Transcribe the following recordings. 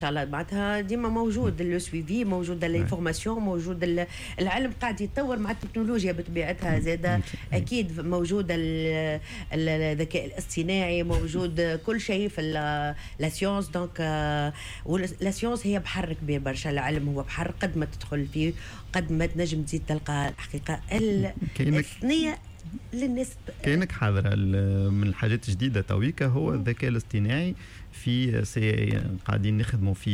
الله معناتها ديما موجود لو سويفي، موجود الانفورماسيون، موجود العلم قاعد يتطور مع التكنولوجيا بطبيعتها زاده. اكيد موجود الذكاء الاصطناعي، موجود كل شيء في لا سيونس. دونك لا سيونس هي بحر كبير برشا، العلم هو بحر قد ما تدخل فيه قد ما تنجم تزيد تلقى الحقيقه الثنيه للناس. كأنك حاضرة من الحاجات الجديدة تويكا هو الذكاء الاصطناعي في قاعدين نخدموا في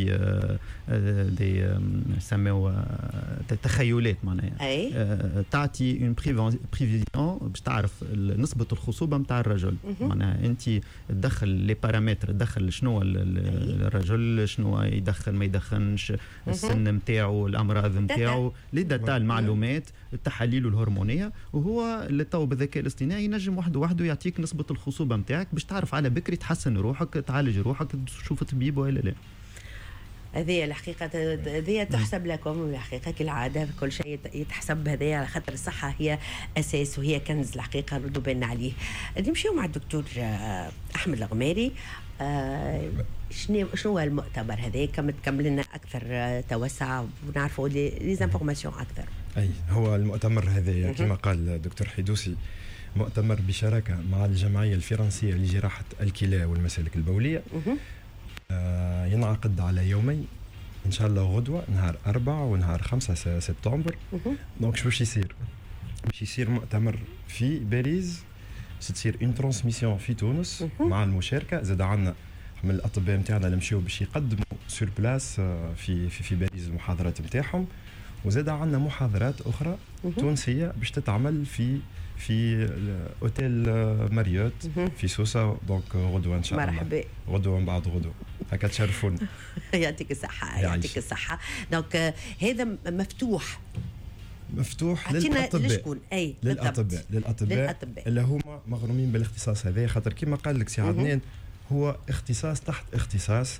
دي سموا تخيلات معناها تعطي اون بريفيزيون باش تعرف نسبة الخصوبة نتاع الرجل. معناها انت تدخل لي بارامتر، تدخل شنو الرجل شنو يدخن ما يدخنش، السن نتاعو، الامراض نتاعو، لي داتا المعلومات، التحاليل الهرمونيه، وهو اللي تو بالذكاء الاصطناعي ينجم وحده يعطيك نسبة الخصوبة نتاعك باش تعرف على بكري تحسن روحك، تعالج روحك، تشوف طبيب ولا لا. هذه الحقيقة هذه تحسب لكم الحقيقة كالعادة، كل شيء يتحسب هذه على خاطر الصحة هي أساس وهي كنز الحقيقة ردوا بالنا عليه. نمشيو مع الدكتور أحمد الغماري. شنو هو المؤتمر هذا؟ كم تكمل لنا أكثر توسع ونعرفوا لي زانفورماسيون أكثر. أي هو المؤتمر هذا كما قال الدكتور حيدوسي مؤتمر بشراكة مع الجمعية الفرنسية لجراحة الكلى والمسالك البولية. ينعقد على يومين إن شاء الله، غدوة نهار 4 ونهار 5 سبتمبر. دونك شو باش يصير؟ باش يصير مؤتمر في باريس، تصير اون ترانسميسيون في تونس مع المشاركة. زاد عندنا من الأطباء نتاعنا اللي مشيو باش يقدموا سور بلاس في باريس المحاضرات نتاعهم، وزاد عندنا محاضرات أخرى تونسية باش تتعمل في اوتيل ماريوت في سوسة. دونك غدوة ان شاء الله. مرحبا. غدوة من بعد غدوة هكا تشرفونا. يعطيك الصحة يعطيك الصحة. دونك هذا مفتوح للأطباء. لشكون؟ أي للأطباء اللي هما مغرومين بالاختصاص هذا، خاطر كما قال لك سي عدنان هو اختصاص تحت اختصاص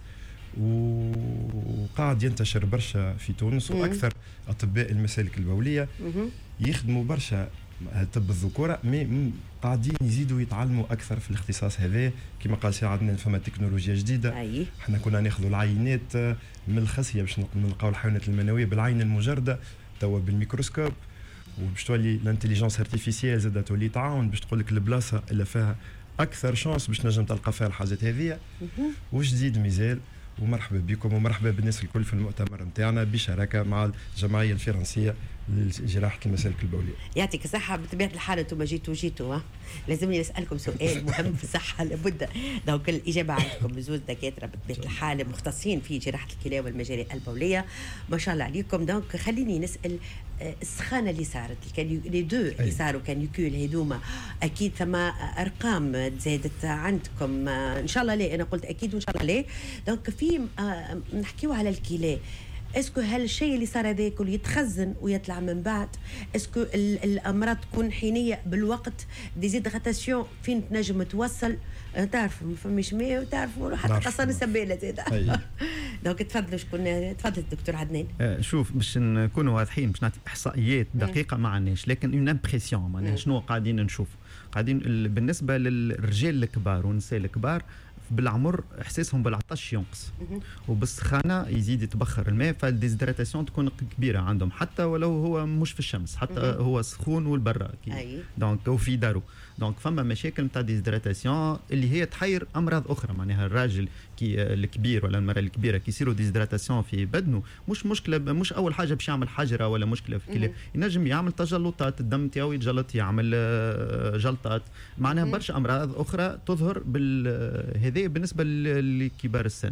وقاعد ينتشر برشا في تونس. واكثر اطباء المسالك البولية يخدموا برشا طب الذكورة، قاعدين يزيدوا يتعلموا أكثر في الاختصاص هذا. كما قال سي عدنان فما تكنولوجيا جديدة. احنا كنا ناخذوا العينات من الخصية باش نلقاو الحيوانات المنوية بالعين المجردة، توا بالميكروسكوب، وباش تولي الانتليجنس ارتيفيسيال زادة تولي تعاون باش تقول لك البلاصة اللي فيها أكثر شانس باش نجم تلقى فيها الحاجات هذه. وجديد مازال. ومرحبا بكم ومرحبا بالناس الكل في المؤتمر نتاعنا بشراكه مع الجمعيه الفرنسيه لجراحه المسالك البوليه. يعطيك الصحه. بطبيعه الحال انتم جيتوا لازمني نسالكم سؤال مهم في الصحه لابد. دونك الاجابه عندكم زوج دكاتره بطبيعه الحال مختصين في جراحه الكلى والمجاري البوليه ما شاء الله عليكم. دونك خليني نسال السخانه اللي صارت لي دو اللي صاروا كانيكول هذوما، اكيد ثم ارقام زادت عندكم ان شاء الله. ليه انا قلت اكيد وان شاء الله ليه. دونك في نحكيو على الكلى، اسكو هالشيء اللي صار هذاك يتخزن ويطلع من بعد؟ اسكو الامراض تكون حينيه بالوقت ديزيدغاتاسيون فين تنجم توصل؟ تعرفوا ما فماش ماء وتعرفوا حتى قصان السباله زاده. دونك تفضلوا شكون؟ تفضل الدكتور عدنان. شوف باش نكونوا واضحين باش نعطي احصائيات دقيقه ما عندناش، لكن اون امبرسيون معناها شنو قاعدين نشوف. قاعدين بالنسبه للرجال الكبار والنساء الكبار بالعمر احساسهم بالعطش ينقص وبالسخانه يزيد يتبخر الماء، فالديزيدراتاسيون تكون كبيره عندهم حتى ولو هو مش في الشمس، حتى هو سخون والبرا دونك وفي دارو. دونك فما مشاكل نتاع ديزيدراتاسيون اللي هي تحير امراض اخرى. معناها الراجل كي الكبير ولا المراه الكبيره كي يصيروا ديزيدراتاسيون في بدنه مش مشكله، مش اول حاجه باش يعمل حجره ولا مشكله في الكلى، ينجم يعمل تجلطات، الدم تاعو يتجلط، يعمل جلطات، معناها برشا امراض اخرى تظهر هذه بالنسبه لكبار السن.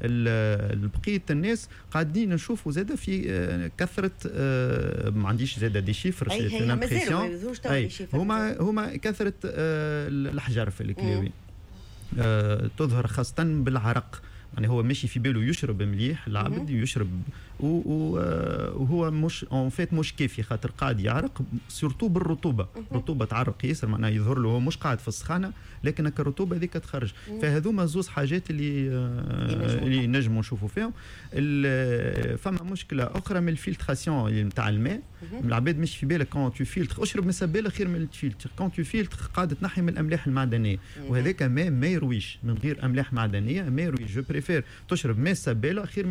بقيه الناس قاعدين نشوفوا زاده في كثره، ما عنديش زاده دي شيفر هما كثره الاحجار في الكلاوي تظهر خاصه بالعرق. يعني هو ماشي في باله يشرب مليح العبد يشرب وهو مش اون فيت مش كافي، خاطر قاعد يعرق سورتو بالرطوبه. رطوبه تعرق ياسر، معناها يظهر له هو مش قاعد في السخانه لكن الرطوبه هذيك تخرج. فهذوما زوز حاجات اللي نجموا نشوفوا فيهم. فما مشكله اخرى من الفلتراسيون نتاع الماء. العباد مش في بالك كون تو فلتر اشرب من السباله خير من الفلتر. كون تو فلتر قاعد تنحي من الاملاح المعدنيه، وهذاك ماء ما يرويش من غير املاح معدنيه، ما يرويش. جو بريفير تشرب ماء سباله خير